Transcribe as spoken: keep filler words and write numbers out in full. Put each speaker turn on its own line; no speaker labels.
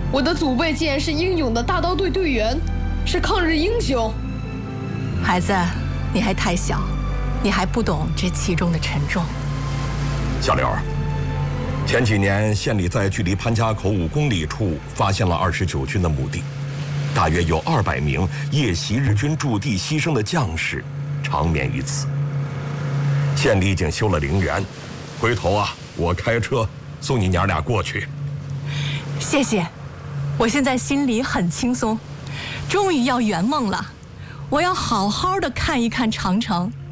我的祖辈既然是英勇的大刀队队员，是抗日英雄。
孩子，你还太小，你还不懂这其中的沉重。
小刘，前几年县里在距离潘家口五公里处发现了二十九军的墓地，大约有二百名夜袭日军驻地牺牲的将士长眠于此。县里已经修了陵园，回头啊，我开车送你娘俩过去。
谢谢，我现在心里很轻松，终于要圆梦了。我要好好的看一看长城，